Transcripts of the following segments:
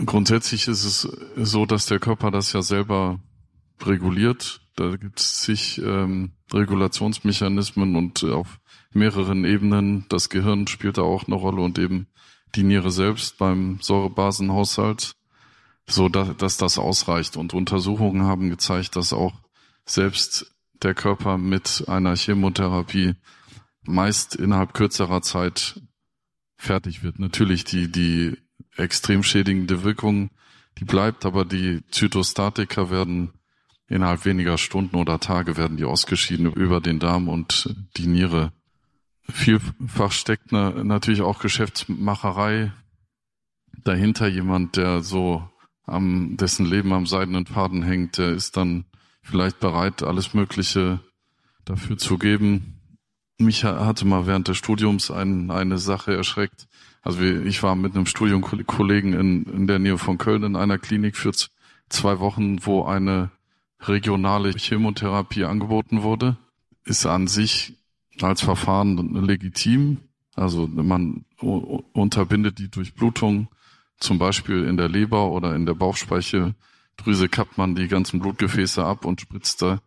Grundsätzlich ist es so, dass der Körper das ja selber reguliert. Da gibt es zig Regulationsmechanismen und auf mehreren Ebenen. Das Gehirn spielt da auch eine Rolle und eben die Niere selbst beim Säurebasenhaushalt, so dass das ausreicht. Und Untersuchungen haben gezeigt, dass auch selbst der Körper mit einer Chemotherapie meist innerhalb kürzerer Zeit fertig wird. Natürlich die extrem schädigende Wirkung, die bleibt, aber die Zytostatika werden innerhalb weniger Stunden oder Tage werden die ausgeschieden über den Darm und die Niere. Vielfach steckt natürlich auch Geschäftsmacherei dahinter. Jemand, der so dessen Leben am seidenen Faden hängt, der ist dann vielleicht bereit, alles Mögliche dafür zu geben. Mich hatte mal während des Studiums eine Sache erschreckt. Also ich war mit einem Studienkollegen in der Nähe von Köln in einer Klinik für 2 Wochen, wo eine regionale Chemotherapie angeboten wurde. Ist an sich als Verfahren legitim. Also man unterbindet die Durchblutung, zum Beispiel in der Leber oder in der Bauchspeicheldrüse kappt man die ganzen Blutgefäße ab und spritzt da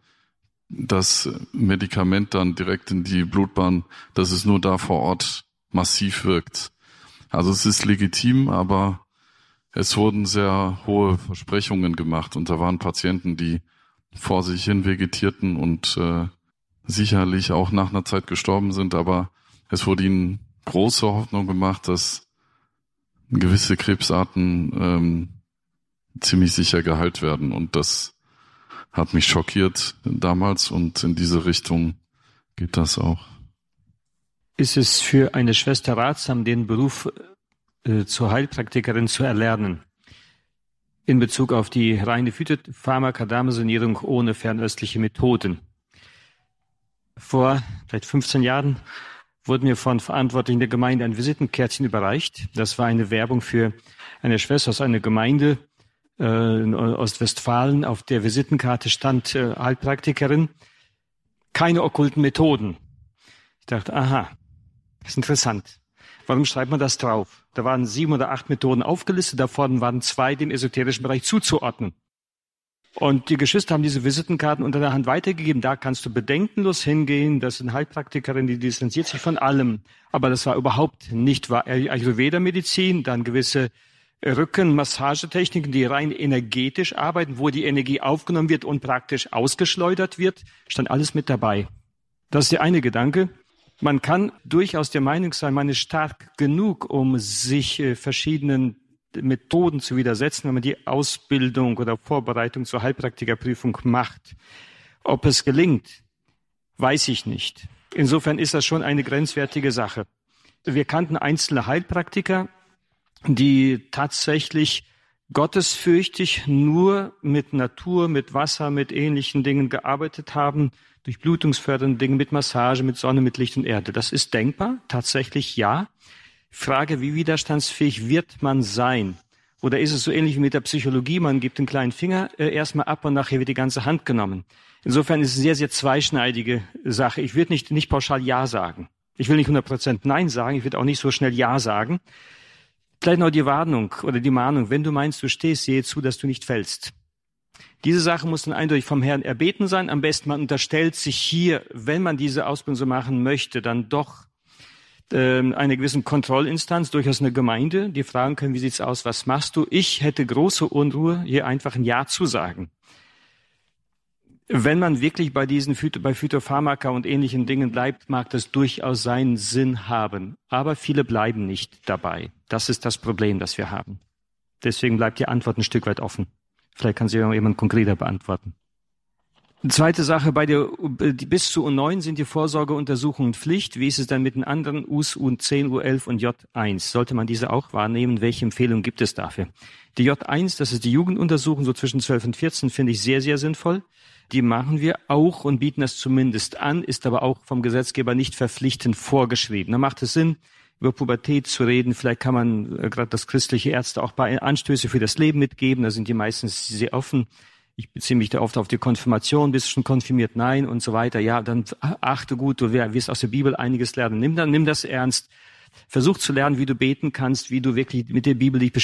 das Medikament dann direkt in die Blutbahn, dass es nur da vor Ort massiv wirkt. Also es ist legitim, aber es wurden sehr hohe Versprechungen gemacht und da waren Patienten, die vor sich hin vegetierten und sicherlich auch nach einer Zeit gestorben sind, aber es wurde ihnen große Hoffnung gemacht, dass gewisse Krebsarten ziemlich sicher geheilt werden und das hat mich schockiert damals und in diese Richtung geht das auch. Ist es für eine Schwester ratsam, den Beruf zur Heilpraktikerin zu erlernen? In Bezug auf die reine Phytopharmaka-Darmsanierung ohne fernöstliche Methoden. Vor vielleicht 15 Jahren wurde mir von Verantwortlichen der Gemeinde ein Visitenkärtchen überreicht. Das war eine Werbung für eine Schwester aus einer Gemeinde in Ostwestfalen. Auf der Visitenkarte stand Heilpraktikerin, keine okkulten Methoden. Ich dachte, aha, das ist interessant. Warum schreibt man das drauf? Da waren 7 oder 8 Methoden aufgelistet, davon waren 2 dem esoterischen Bereich zuzuordnen. Und die Geschwister haben diese Visitenkarten unter der Hand weitergegeben. Da kannst du bedenkenlos hingehen. Das sind Heilpraktikerin, die distanziert sich von allem. Aber das war überhaupt nicht wahr. Ayurveda-Medizin, dann gewisse Rückenmassagetechniken, die rein energetisch arbeiten, wo die Energie aufgenommen wird und praktisch ausgeschleudert wird, stand alles mit dabei. Das ist der eine Gedanke. Man kann durchaus der Meinung sein, man ist stark genug, um sich verschiedenen Methoden zu widersetzen, wenn man die Ausbildung oder Vorbereitung zur Heilpraktikerprüfung macht. Ob es gelingt, weiß ich nicht. Insofern ist das schon eine grenzwertige Sache. Wir kannten einzelne Heilpraktiker, die tatsächlich gottesfürchtig nur mit Natur, mit Wasser, mit ähnlichen Dingen gearbeitet haben, durchblutungsfördernden Dingen, mit Massage, mit Sonne, mit Licht und Erde. Das ist denkbar, tatsächlich ja. Frage, wie widerstandsfähig wird man sein? Oder ist es so ähnlich wie mit der Psychologie, man gibt den kleinen Finger erstmal ab und nachher wird die ganze Hand genommen. Insofern ist es eine sehr, sehr zweischneidige Sache. Ich würde nicht pauschal Ja sagen. Ich will nicht 100% Nein sagen, ich würde auch nicht so schnell Ja sagen. Vielleicht noch die Warnung oder die Mahnung, wenn du meinst, du stehst, sehe zu, dass du nicht fällst. Diese Sache muss dann eindeutig vom Herrn erbeten sein. Am besten man unterstellt sich hier, wenn man diese Ausbildung so machen möchte, dann doch einer gewissen Kontrollinstanz, durchaus eine Gemeinde, die fragen können, wie sieht's aus, was machst du? Ich hätte große Unruhe, hier einfach ein Ja zu sagen. Wenn man wirklich bei Phytopharmaka und ähnlichen Dingen bleibt, mag das durchaus seinen Sinn haben. Aber viele bleiben nicht dabei. Das ist das Problem, das wir haben. Deswegen bleibt die Antwort ein Stück weit offen. Vielleicht kann sie jemand konkreter beantworten. Zweite Sache, bis zu U9 sind die Vorsorgeuntersuchungen Pflicht. Wie ist es dann mit den anderen U's, U10, U11 und J1? Sollte man diese auch wahrnehmen? Welche Empfehlungen gibt es dafür? Die J1, das ist die Jugenduntersuchung, so zwischen 12 und 14, finde ich sehr, sehr sinnvoll. Die machen wir auch und bieten das zumindest an, ist aber auch vom Gesetzgeber nicht verpflichtend vorgeschrieben. Da macht es Sinn, über Pubertät zu reden. Vielleicht kann man gerade das christliche Ärzte auch bei Anstöße für das Leben mitgeben. Da sind die meistens sehr offen. Ich beziehe mich da oft auf die Konfirmation. Bist du schon konfirmiert? Nein und so weiter. Ja, dann achte gut, du wirst aus der Bibel einiges lernen. Nimm das ernst. Versuch zu lernen, wie du beten kannst, wie du wirklich mit der Bibel dich